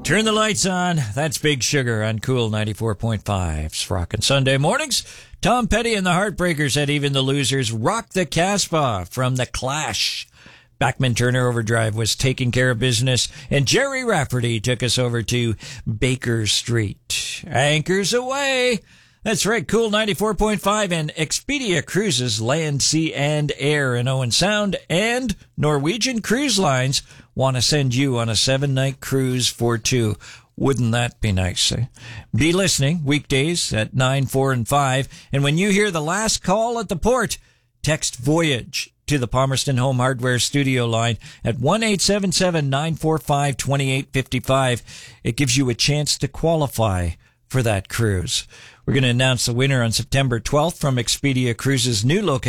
Turn the lights on. That's Big Sugar on Cool 94.5's Rockin' Sunday mornings. Tom Petty and the Heartbreakers had Even the Losers rock the Casbah from The Clash. Bachman Turner Overdrive was taking care of business, and Jerry Rafferty took us over to Baker Street. Anchors away. That's right, Cool 94.5 and Expedia Cruises, Land, Sea, and Air in Owen Sound, and Norwegian Cruise Lines want to send you on a 7-night cruise for two. Wouldn't that be nice? Be listening weekdays at 9, 4, and 5, and when you hear the last call at the port, text Voyage to the Palmerston Home Hardware studio line at 1-877-945-2855. It gives you a chance to qualify for that cruise. We're going to announce the winner on September 12th from Expedia Cruises' new location.